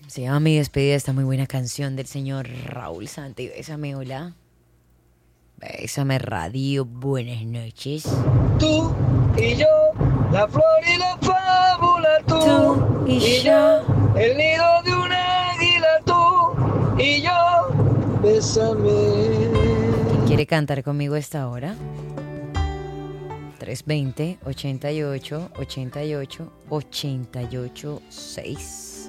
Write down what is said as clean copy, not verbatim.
Se llama Mi despedida, esta muy buena canción del señor Raúl Santi. Bésame, hola. Bésame, radio. Buenas noches. Tú y yo, la flor y la fábula, Tú y yo, yo. el nido de un águila, tú y yo, bésame. ¿Quiere cantar conmigo esta hora? 320 88 88 88 6.